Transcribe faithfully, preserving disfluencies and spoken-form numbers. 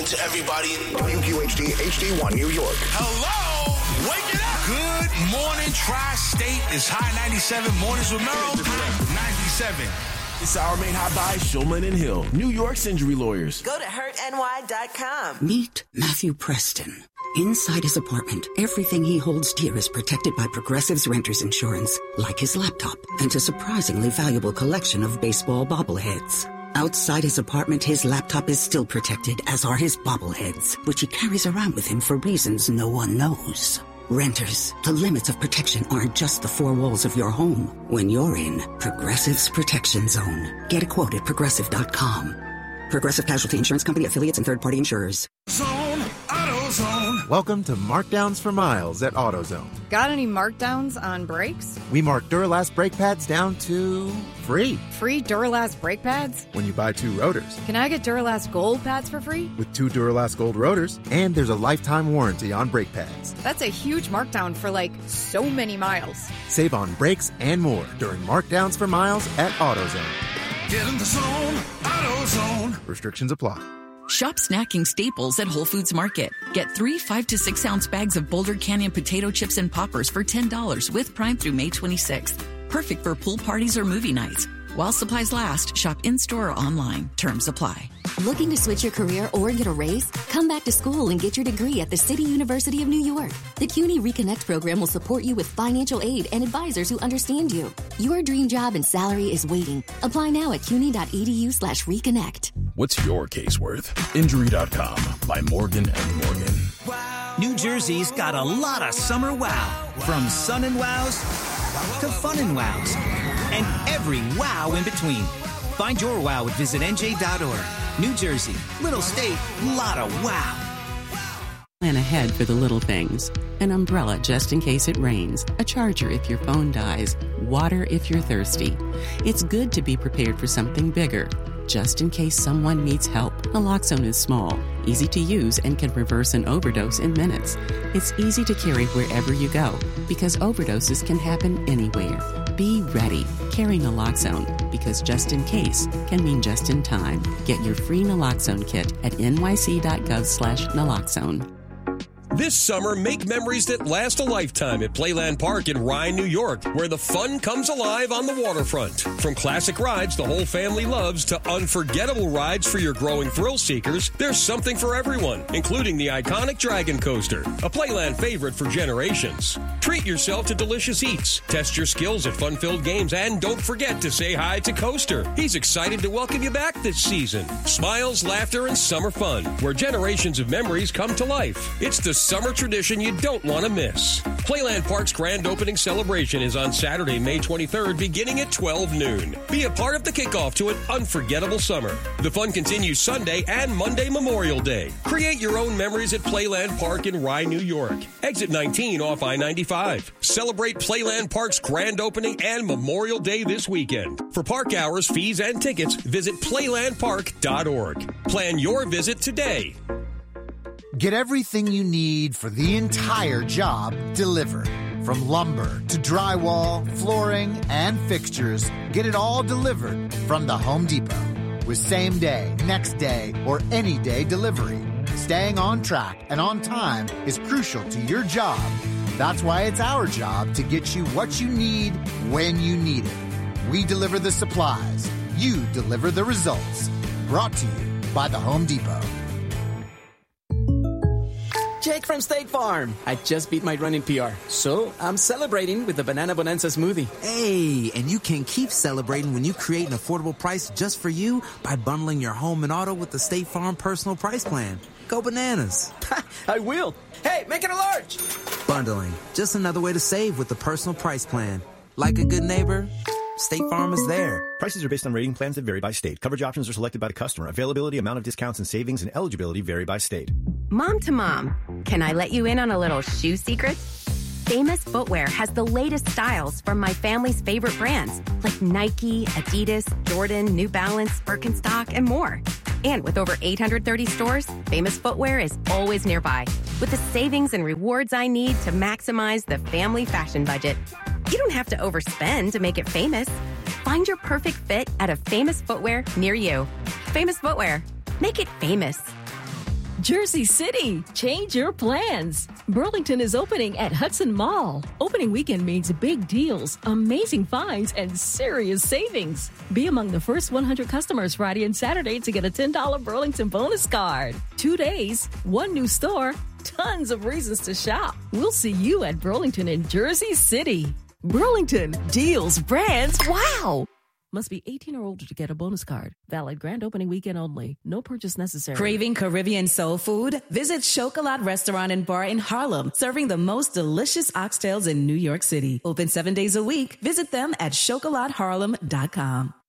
to everybody in W Q H D H D one New York. Hello, wake it up. Good morning, Tri-State. It's High ninety-seven Mornings with Merrill. ninety-seven. It's our main hot buy, Shulman and Hill, New York's injury lawyers. Go to hurt N Y dot com. Meet Matthew Preston. Inside his apartment, everything he holds dear is protected by Progressive's Renter's Insurance, like his laptop and a surprisingly valuable collection of baseball bobbleheads. Outside his apartment, his laptop is still protected, as are his bobbleheads, which he carries around with him for reasons no one knows. Renters, the limits of protection aren't just the four walls of your home. When you're in Progressive's Protection Zone. Get a quote at progressive dot com. Progressive Casualty Insurance Company, affiliates, and third-party insurers. Zone, AutoZone. Welcome to Markdowns for Miles at AutoZone. Got any markdowns on brakes? We mark Duralast brake pads down to free. Free Duralast brake pads? When you buy two rotors. Can I get Duralast Gold pads for free? With two Duralast Gold rotors, and there's a lifetime warranty on brake pads. That's a huge markdown for, like, so many miles. Save on brakes and more during Markdowns for Miles at AutoZone. Get in the zone, AutoZone. Restrictions apply. Shop snacking staples at Whole Foods Market. Get three five to six ounce bags of Boulder Canyon potato chips and poppers for ten dollars with Prime through May twenty-sixth. Perfect for pool parties or movie nights. While supplies last, shop in-store or online. Terms apply. Looking to switch your career or get a raise? Come back to school and get your degree at the City University of New York. The CUNY Reconnect program will support you with financial aid and advisors who understand you. Your dream job and salary is waiting. Apply now at cuny.edu slash reconnect. What's your case worth? Injury dot com by Morgan and Morgan. New Jersey's got a lot of summer wow. From sun and wows to fun and wows. And every wow in between. Find your wow at visit N J dot org. New Jersey, little state, lot of wow. Plan ahead for the little things. An umbrella just in case it rains. A charger if your phone dies. Water if you're thirsty. It's good to be prepared for something bigger, just in case someone needs help. Naloxone is small, easy to use, and can reverse an overdose in minutes. It's easy to carry wherever you go, because overdoses can happen anywhere. Be ready. Carry naloxone, because just in case can mean just in time. Get your free naloxone kit at nyc.gov slash naloxone. This summer, make memories that last a lifetime at Playland Park in Rye, New York, where the fun comes alive on the waterfront. From classic rides the whole family loves to unforgettable rides for your growing thrill seekers, there's something for everyone, including the iconic Dragon Coaster, a Playland favorite for generations. Treat yourself to delicious eats, test your skills at fun-filled games, and don't forget to say hi to Coaster. He's excited to welcome you back this season. Smiles, laughter, and summer fun, where generations of memories come to life. It's the summer tradition you don't want to miss. Playland Park's grand opening celebration is on Saturday, May twenty-third, beginning at twelve noon. Be a part of the kickoff to an unforgettable summer. The fun continues Sunday and Monday Memorial Day. Create your own memories at Playland Park in Rye, New York. Exit nineteen off I ninety-five. Celebrate Playland Park's grand opening and Memorial Day this weekend. For park hours, fees, and tickets, visit playland park dot org. Plan your visit today. Get everything you need for the entire job delivered. From lumber to drywall, flooring, and fixtures, get it all delivered from the Home Depot. With same day, next day, or any day delivery, staying on track and on time is crucial to your job. That's why it's our job to get you what you need when you need it. We deliver the supplies. You deliver the results. Brought to you by the Home Depot. Jake from State Farm. I just beat my running P R, so I'm celebrating with the Banana Bonanza smoothie. Hey, and you can keep celebrating when you create an affordable price just for you by bundling your home and auto with the State Farm Personal Price Plan. Go bananas. I will. Hey, make it a large. Bundling, just another way to save with the Personal Price Plan. Like a good neighbor, State Farm is there. Prices are based on rating plans that vary by state. Coverage options are selected by the customer. Availability, amount of discounts and savings, and eligibility vary by state. Mom to mom, can I let you in on a little shoe secret? Famous Footwear has the latest styles from my family's favorite brands, like Nike, Adidas, Jordan, New Balance, Birkenstock, and more. And with over eight hundred thirty stores, Famous Footwear is always nearby, with the savings and rewards I need to maximize the family fashion budget. You don't have to overspend to make it famous. Find your perfect fit at a Famous Footwear near you. Famous Footwear. Make it famous. Jersey City, change your plans. Burlington is opening at Hudson Mall. Opening weekend means big deals, amazing finds, and serious savings. Be among the first one hundred customers Friday and Saturday to get a ten dollars Burlington bonus card. Two days, one new store, tons of reasons to shop. We'll see you at Burlington in Jersey City. Burlington, deals, brands, wow! Must be eighteen or older to get a bonus card. Valid grand opening weekend only. No purchase necessary. Craving Caribbean soul food? Visit Chocolat Restaurant and Bar in Harlem, serving the most delicious oxtails in New York City. Open seven days a week. Visit them at chocolat harlem dot com.